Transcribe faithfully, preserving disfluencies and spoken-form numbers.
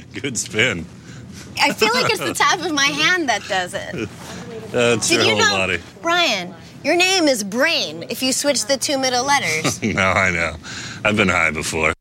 Good spin. I feel like it's the tap of my hand that does it. Uh, it's Did your you whole know, body. Brian, your name is Brain if you switch the two middle letters. No, I know. I've been high before.